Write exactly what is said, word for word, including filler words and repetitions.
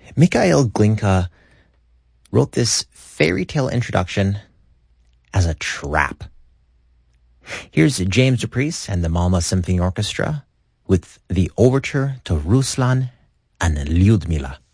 Mikhail Glinka wrote this fairy tale introduction as a trap. Here's James Dupriest and the Malma Symphony Orchestra with the overture to Ruslan and Lyudmila.